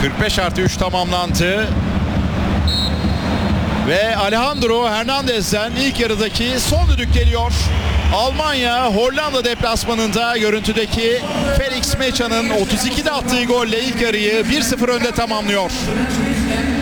45+3 tamamlandı. Ve Alejandro Hernandez'den ilk yarıdaki son düdük geliyor. Almanya Hollanda deplasmanında görüntüdeki Felix Mecha'nın 32'de attığı golle ilk yarıyı 1-0 önde tamamlıyor.